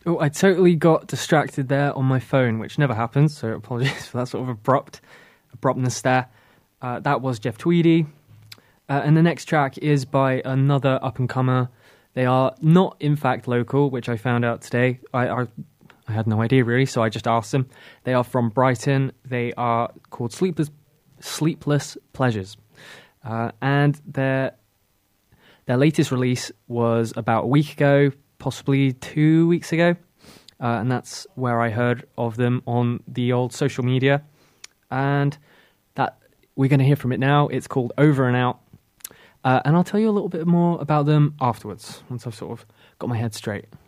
Oh, I totally got distracted there on my phone, which never happens, so apologies for that sort of abruptness there. That was Jeff Tweedy. And the next track is by another up-and-comer. They are not, in fact, local, which I found out today. I had no idea, really, so I just asked them. They are from Brighton. They are called Sleepless Pleasures. And their latest release was about a week ago, possibly 2 weeks ago. And that's where I heard of them on the old social media. And that we're going to hear from it now. It's called Over and Out. And I'll tell you a little bit more about them afterwards, once I've sort of got my head straight.